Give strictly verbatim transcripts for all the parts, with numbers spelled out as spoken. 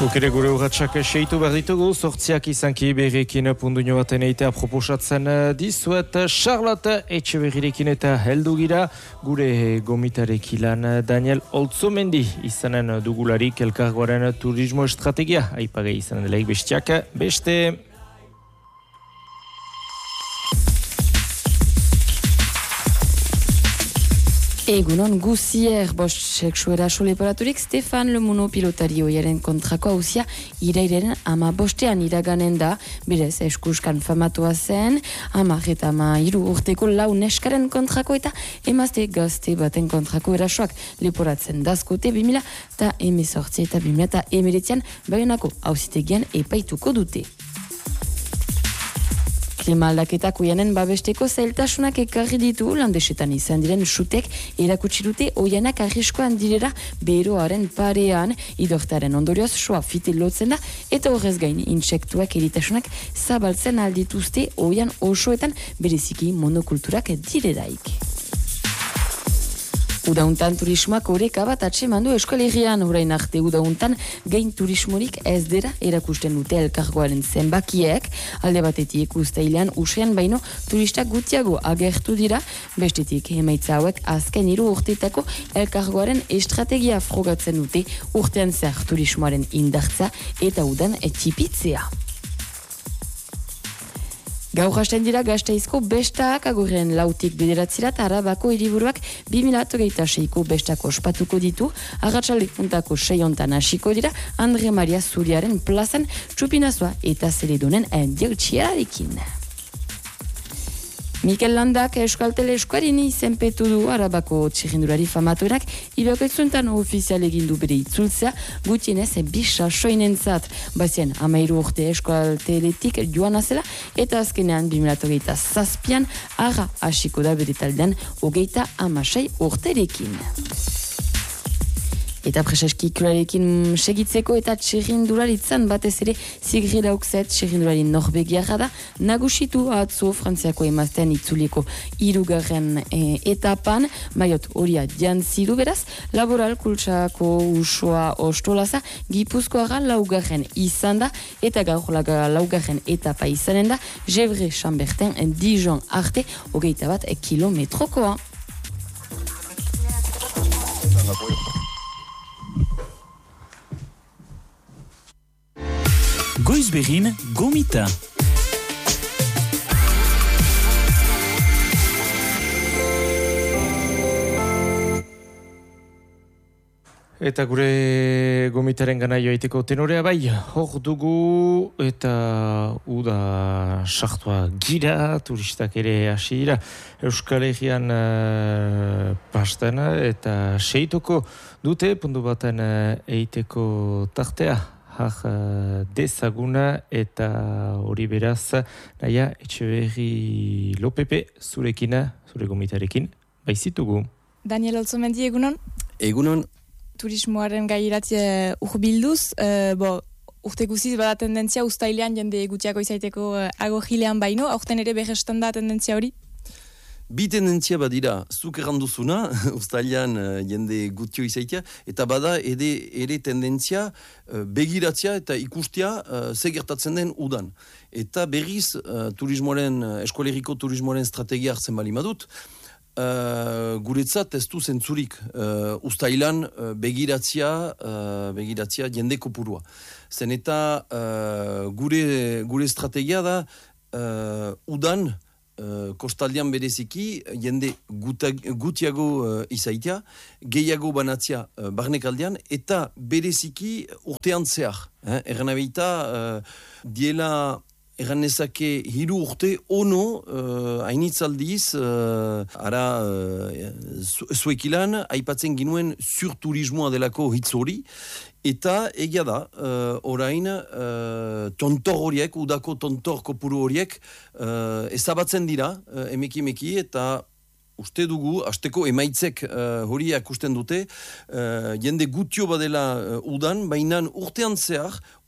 Gukere gure urratxak seitu behar ditugu, sortziak izanki berrekin punduño baten eitea proposatzen dizuet. Charlotte Etxeberrirekin eta heldu gira gure gomitarek ilan Daniel Oltzomendi izanen dugularik elkargoaren turismo estrategia. Aipagei izanen delaik bestiak beste. Egunon guzier bost seksuera soleparaturik Stefan Lemuno pilotari oiaren kontrako hauzia iraireren ama bostean iraganen da, berez eskuskan famatua zen, ama eta ama iru urteko lau neskaren kontrako eta emazte gazte baten kontrako erasoak leporatzen dazkote bimila eta emezortzi eta bimila eta emeretzean baionako hauzitegian epaituko dute. Klima aldaketak oianen babesteko zailtasunak ekarri ditu landesetan izan diren sutek erakutsi dute oianak arriskoan direra beroaren parean idortaren ondorioz soa fite lotzen da eta horrez gain intsektuak eritasunak zabaltzen aldituzte oian osoetan bereziki monokulturak direraik. Udauntan turismoak oreka bat atseman du Euskal-Herrian orain arte udauntan gain turismorik ez dera erakusten dute elkargoaren zenbakiek, alde batetik uztailean usean baino turistak gutiago agertu dira, bestetik emaitza hauek azken hiru urteetako elkargoaren estrategia frogatzen dute urtean zer turismoaren indartza eta udan etxipitzea. Gaur hasten dira Gasteizko bestak agurren lautik bederatzirat Arabako hiriburuak bi mila hogeita seiko bestak ospatuko ditu, arratsalde puntako seiontan hasiko dira Andre Maria Zuriaren plazan txupinazua eta zeledonen endieltsierarekin. Mikel Landak Euskaltel Eskuarini izenpetu du Arabako txirrindulari famatuenak ibakoitzuntan ofizial egindu bere itzultzea gutienez bisa soinentzat. Bazien amairu urte Euskalteletik joan azela eta azkenean bi mila hogeita zazpian arra hasiko da bere taldean hogeita hamasei urterekin. Eta preseski kularekin segitzeko eta txirrindularitzan batez ere Sigrid Auxet txirrindulari norbegiarra da nagusitu atzo Frantziako emaztean itzuliko hirugarren e, etapan, maiot horia jantzi du beraz, laboral kultsako usoa ostolaza Gipuzkoara laugarren izan da eta gaur laugarren etapa izanen da Gevre Chambertin Dijon arte hogeita bat kilometrokoa. Goizberin gomita. Eta gure gomitaren gana joaiteko tenorea bai, hor dugu eta uda sartua gira, turistak ere hasi dira Euskal Herrian uh, pasten eta seitoko dute puntu baten uh, eiteko tartea. Har dezaguna eta hori beraz naia Etxeberri Lopepe zurekina, zure gomitarekin, baizitugu. Daniel Oltzomendi, egunon? Egunon. Turismoaren gairatze urbilduz, uh, bo, urte guziz bada tendentzia uztailean jende gutiago izaiteko uh, agogilean baino, aurten ere berrestan da tendentzia hori? Bi tendentzia badira, zuk erranduzuna, uztailean uh, jende gutio izaitia, eta bada ere, ere tendentzia uh, begiratzea eta ikustea uh, ze gertatzen den udan. Eta berriz uh, turismoaren, uh, eskoleriko turismoaren strategia hartzen bali madut, uh, guretzat ez du zentzurik uh, uztailan uh, begiratzea, uh, begiratzea jende kopurua. Zen eta uh, gure, gure strategia da uh, udan, Uh, kostaldean bereziki, jende guta, gutiago uh, izaitia, gehiago banatzea uh, barnekaldean, eta bereziki urtean zehar. Eh? Erran abeita, uh, diela erran nezake hiru urte ono, uh, hainitzaldiz, uh, ara uh, zuekilan, aipatzen ginuen surturismoa delako hitz hori, eta egia da, uh, orain, uh, tontor horiek, udako tontor kopuru horiek, uh, ezabatzen dira, uh, emeki emeki, eta uste dugu, hasteko emaitzek uh, hori akusten dute, uh, jende gutio badela uh, udan, baina urtean zehar,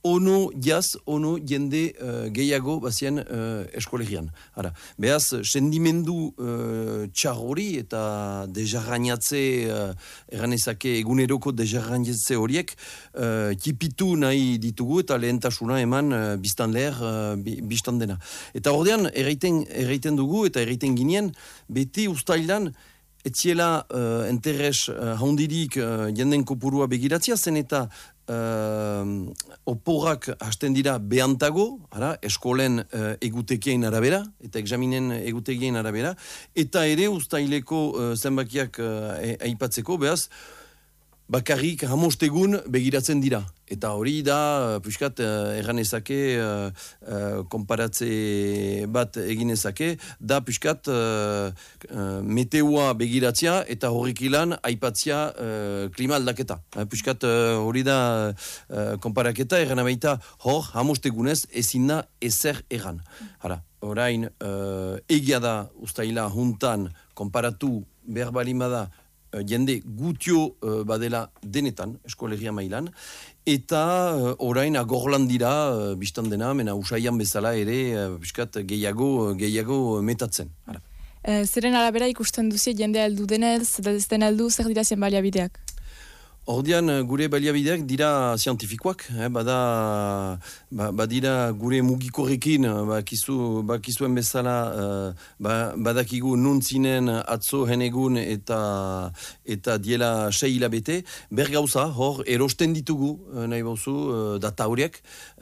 ono jaz, ono jende uh, gehiago bazien uh, eskolegian. Ara, behaz, sendimendu uh, txar hori eta dejarrainatze, uh, erranezake eguneroko dejarrainatze horiek, uh, tipitu nahi ditugu eta lehentasuna eman uh, biztanleer uh, biztan dena. Eta ordean, erraiten, erraiten dugu eta erraiten ginen, beti ustailan, etziela uh, enteres uh, handirik uh, jenden kopurua begiratzia, zen eta uh, oporak hasten dira behantago, ara, eskolen uh, egutekien arabera, eta examinen egutekien arabera, eta ere ustaileko uh, zenbakiak uh, aipatzeko, behaz, bakarrik hamostegun begiratzen dira. Eta hori da, puskat, uh, erranezake, uh, uh, konparatze bat eginezake, da puskat uh, uh, meteoa begiratzea eta horrek ilan aipatzea uh, klima aldaketa. Uh, puskat, uh, hori da uh, konparaketa, erran abaita hor, hamostegunez, ezin da ezer erran. Hara, orain, uh, egia da ustaila juntan konparatu behar balimada jende gutio uh, badela denetan, eskolegia mailan, eta uh, orain agorlan dira, uh, biztan dena, mena usaian bezala ere, uh, biskat, gehiago, gehiago metatzen. Hala. E, zeren arabera ikusten duzi jende heldu denez, ez den heldu, zer dira zen baliabideak? Ordean, gure baliabideak dira zientifikoak, eh, bada, ba, badira gure mugikorrekin, bakizu, bakizuen bezala, uh, ba, badakigu nuntzinen atzo henegun eta eta diela sei hilabete, bergauza, hor, erosten ditugu, nahi bauzu, uh, data horiek,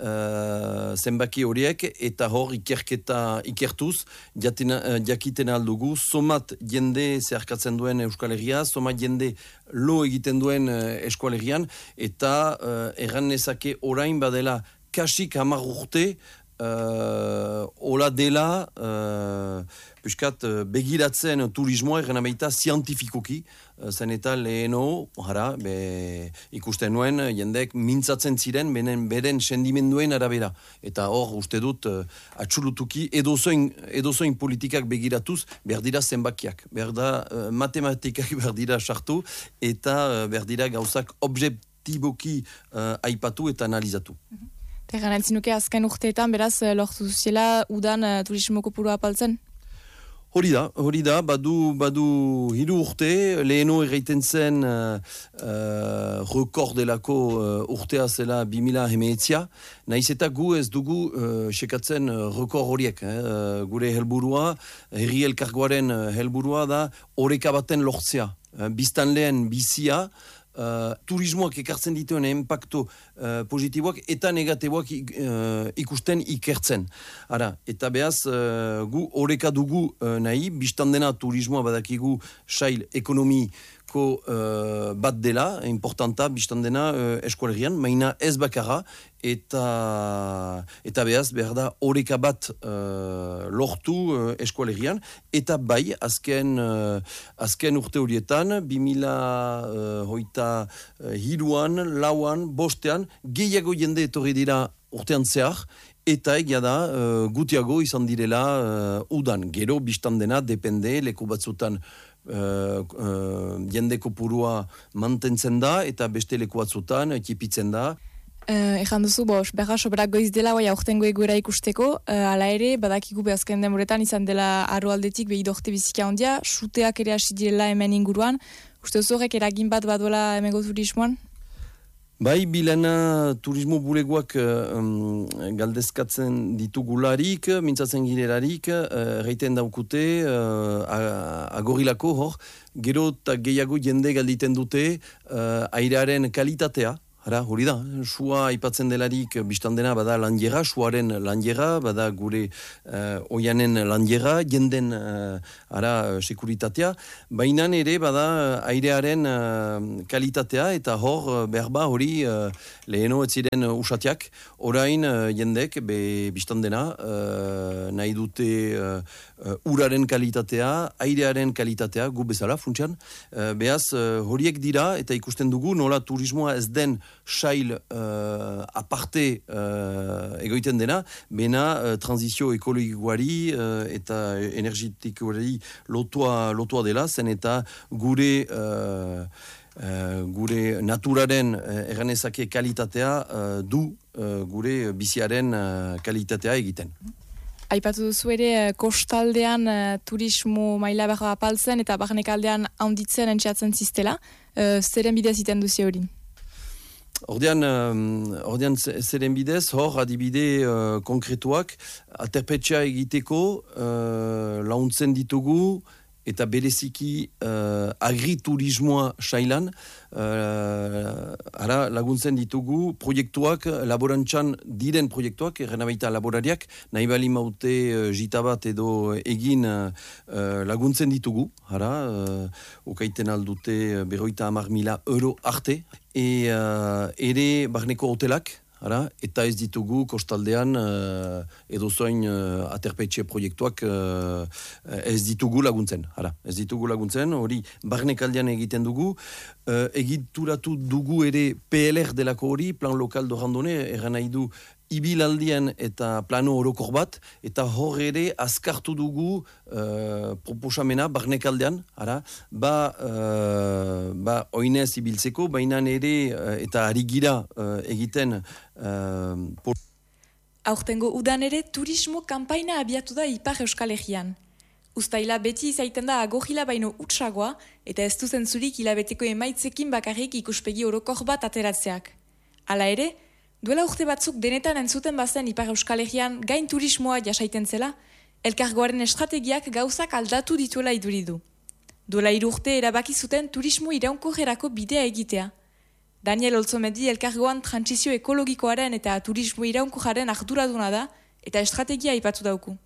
uh, zenbaki horiek, eta hor ikerketa ikertuz, jatena, uh, jakiten aldugu, somat jende zeharkatzen duen Euskal Herria, somat jende lo egiten duen uh, eskualegian, eta uh, erran nezake orain badela kasik hamar urte uh, ola dela uh, puskat uh, begiratzen turismoa erran abeita zientifikoki, uh, zen eta leheno, hara, be, ikusten nuen jendek mintzatzen ziren benen, beren sendimenduen arabera. Eta hor, uste dut, uh, atxulutuki edozoin, edozoin politikak begiratuz, berdira zenbakiak, berda uh, matematikak berdira sartu, eta uh, berdira gauzak objektiboki uh, aipatu eta analizatu. Tegan, entzinuke azken urteetan, beraz, lortu zuziela udan uh, turismo kopurua apaltzen? Hori da, hori da, badu, badu hiru urte, leheno erraiten zen uh, uh, rekordelako uh, urtea zela bi mila hemeetzia, nahiz eta gu ez dugu uh, sekatzen uh, rekord horiek. Eh? Uh, gure helburua, herri elkargoaren uh, helburua da oreka baten lortzea. Uh, biztanleen bizia, Uh, turismoak ekartzen dituen impacto uh, positiboak eta negatiboak uh, ikusten ikertzen. Ara, eta behaz, uh, gu oreka dugu uh, nahi, biztan dena turismoa badakigu sail ekonomi Uh, bat dela, importanta, biztan dena uh, eskualerian, maina ez bakarra, eta, eta behaz, behar da, oreka bat uh, lortu uh, eskualerian, eta bai, azken, uh, azken urte horietan, bi mila hoita uh, hiruan, lauan, bostean, gehiago jende etorri dira urtean zehar, eta egia da, uh, gutiago izan direla uh, udan. Gero, biztan dena, depende, leku batzutan Uh, uh, jende kopurua mantentzen da eta beste leku batzutan ekipitzen da. Uh, Ejan duzu, bo, berra soberak goiz dela guai aurtengo egoera ikusteko, uh, ala ere, badakigu behazken demoretan izan dela arro aldetik behi dorte bizika ondia, suteak ere hasi direla hemen inguruan, uste horrek eragin bat badola hemengo turismoan? Bai, bilena turismo bulegoak um, galdezkatzen ditugularik, mintzatzen girerarik, uh, reiten daukute, uh, agorilako hor, gero eta gehiago jende galditen dute uh, airearen kalitatea. Hara, hori da, sua aipatzen delarik biztan dena bada landiera, suaren landiera, bada gure uh, oianen landiera, jenden uh, ara, sekuritatea, baina ere bada airearen uh, kalitatea eta hor uh, berba hori uh, leheno ez ziren usatiak, orain uh, jendek be, biztan dena uh, nahi dute uh, uh, uraren kalitatea, airearen kalitatea, gu bezala, funtsian, uh, behaz uh, horiek dira eta ikusten dugu nola turismoa ez den sail uh, aparte uh, egoiten dena, bena uh, transizio ekologikoari uh, eta energetikoari lotua, lotua dela, zen eta gure uh, uh, gure naturaren uh, erranezake kalitatea uh, du uh, gure biziaren uh, kalitatea egiten. Aipatu duzu ere, kostaldean uh, turismo maila behar apaltzen eta barnekaldean handitzen entxeatzen ziztela. Uh, zeren bidez iten duzi hori? Ordean, um, ordean zeren bidez, hor adibide uh, konkretuak, aterpetxea egiteko uh, launtzen ditugu eta bereziki uh, agriturismoa sailan, uh, ara laguntzen ditugu proiektuak, laborantzan diren proiektuak, errena baita laborariak, nahi bali maute uh, jita bat edo egin uh, laguntzen ditugu, ara, uh, okaiten aldute berroita hamar mila euro arte, e, uh, ere barneko hotelak, ara, eta ez ditugu kostaldean uh, edo zoin uh, aterpetxe proiektuak uh, ez ditugu laguntzen. Ara, ez ditugu laguntzen, hori barnekaldean egiten dugu. Uh, egituratu dugu ere P L R delako hori, plan lokal do randone, erran nahi du ibilaldian eta plano orokor bat, eta hor ere azkartu dugu uh, proposamena barnekaldean, ara, ba, uh, ba oinez ibiltzeko, baina ere uh, eta ari gira uh, egiten uh, Aurtengo udan ere turismo kanpaina abiatu da Ipar Euskal Herrian. Uztaila beti izaiten da agogila baino utsagoa, eta ez duzen zurik hilabeteko emaitzekin bakarrik ikuspegi orokor bat ateratzeak. Hala ere, duela urte batzuk denetan entzuten bazen Ipar Euskal Herrian gain turismoa jasaiten zela, elkargoaren estrategiak gauzak aldatu dituela iduridu. Duela hiru urte erabaki zuten turismo iraunkorrerako bidea egitea. Daniel Olzomedi elkargoan trantsizio ekologikoaren eta turismo iraunkorraren arduraduna da, eta estrategia aipatu dauku.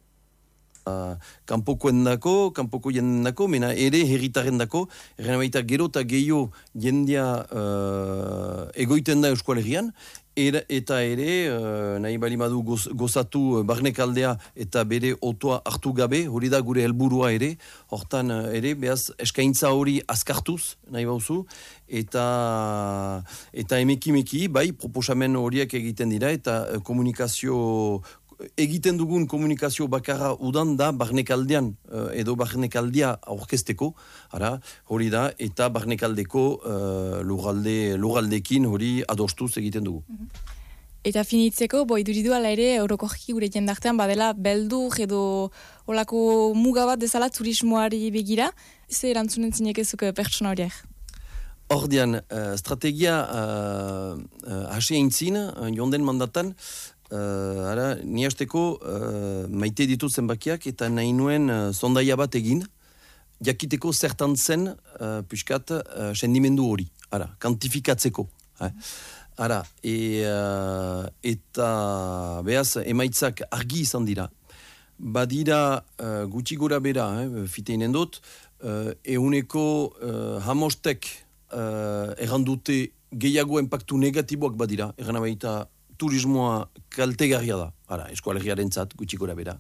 Uh, kanpokoen dako, kanpoko jenden dako, mena ere herritaren dako, erren baita gero eta gehiago jendea uh, egoiten da Euskal Herrian, Era, eta ere, uh, nahi bali madu goz, gozatu barnekaldea eta bere otoa hartu gabe, hori da gure helburua ere, hortan uh, ere, behaz eskaintza hori azkartuz, nahi bauzu, eta, eta emeki-meki, bai, proposamen horiek egiten dira, eta uh, komunikazio egiten dugun komunikazio bakarra udan da barnekaldean edo barnekaldia aurkezteko, ara, hori da, eta barnekaldeko uh, lurralde, lurraldekin hori adostuz egiten dugu. Eta finitzeko, boi duridu ala ere, orokorki gure jendartean badela beldur edo olako muga bat dezala turismoari begira, ze erantzunen zinekezuk pertsona horiek? Ordean, uh, strategia uh, uh, hasi eintzin, uh, jonden mandatan, Uh, ara, ni hasteko uh, maite ditut zenbakiak eta nahi nuen uh, sondaia bat egin, jakiteko zertan zen uh, piskat uh, sendimendu hori, ara, kantifikatzeko. Eh? Ara, e, uh, eta behaz emaitzak argi izan dira. Badira uh, gutxi gora bera, eh, fiteinen dut, uh, euneko uh, hamostek uh, errandute gehiago impactu negatiboak badira, erran baita turismoa kaltegarria da, ara, eskualerriaren zat, gutxi gora bera.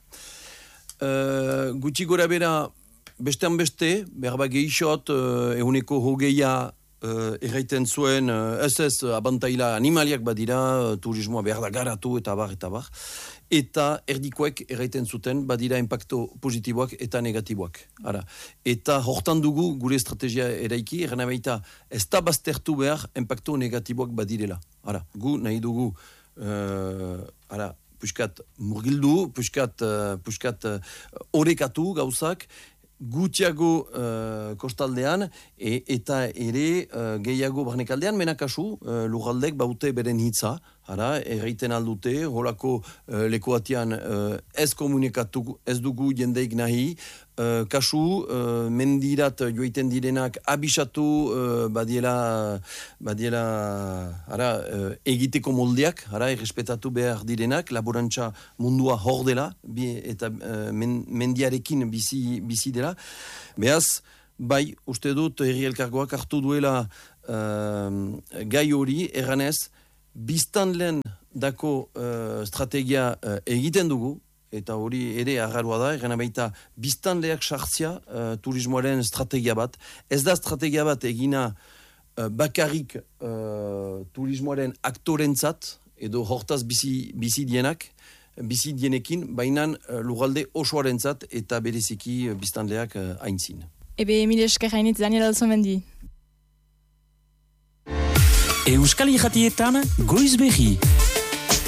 Uh, gutxi gora bera, bestean beste, berba gehixot, uh, eguneko hogeia uh, erraiten zuen, uh, ez ez, abantaila animaliak badira, uh, turismoa behar da garatu, eta bar, eta bar. Eta erdikoek erraiten zuten, badira impacto positiboak eta negatiboak. Ara. Eta hortan dugu gure estrategia eraiki, erran baita, ez da baztertu behar impacto negatiboak badirela. Ara, gu nahi dugu Uh, ara, puskat murgildu, puskat, uh, puskat uh, orekatu gauzak, gutxiago uh, kostaldean, e, eta ere uh, gehiago barnekaldean, menakasu, uh, lurraldek baute beren hitza, ara, erraiten aldute, holako uh, lekoatian uh, ez komunikatu, ez dugu jendeik nahi, uh, kasu, uh, mendirat joiten direnak abisatu uh, badiela, badiela ara, uh, egiteko moldeak, ara, errespetatu behar direnak, laborantza mundua hor dela, bi, eta uh, men, mendiarekin bizi, bizi dela. Behaz, bai, uste dut, herri elkargoak hartu duela uh, gai hori, erranez, biztanleen dako uh, strategia uh, egiten dugu, eta hori ere agarroa da, egana baita biztanleak sartzia uh, turismoaren strategia bat. Ez da strategia bat egina uh, bakarrik uh, turismoaren aktorentzat, edo hortaz bizi, bizi dienak, bizi dienekin, baina uh, lurralde osoarentzat eta bereziki uh, biztanleak uh, aintzin. Ebe Emile esker hainitz, Daniel Olzomendi. Euskal Irratietan goiz berri.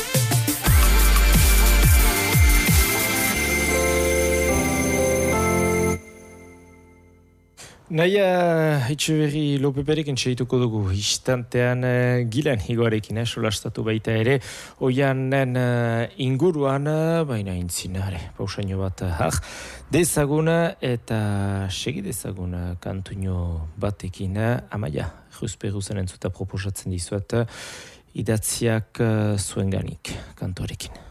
Naia Etxeberri Lopeperik entxeituko dugu istantean uh, gilen higoarekin, eh, solastatu baita ere, oianen uh, inguruan, uh, baina intzinare, pausaino bat har, dezaguna eta segi dezaguna kantuño batekin, uh, amaia, Jusperu zen entzuta proposatzen dizuet, uh, idatziak uh, zuenganik kantuarekin.